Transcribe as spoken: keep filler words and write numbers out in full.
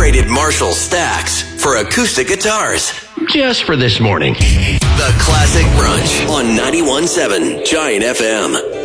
traded Marshall Stacks for acoustic guitars. Just for this morning. The Classic Brunch on ninety-one point seven Giant F M.